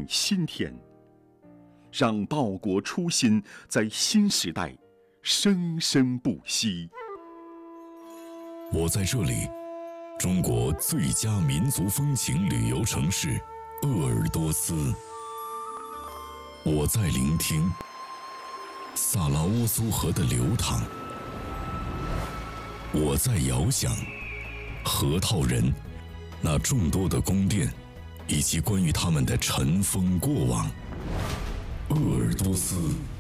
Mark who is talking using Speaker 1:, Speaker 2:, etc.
Speaker 1: 新天，让报国初心在新时代生生不息。
Speaker 2: 我在这里，中国最佳民族风情旅游城市鄂尔多斯。我在聆听萨拉乌苏河的流淌。我在遥想河套人那众多的宫殿，以及关于他们的尘封过往。鄂尔多斯。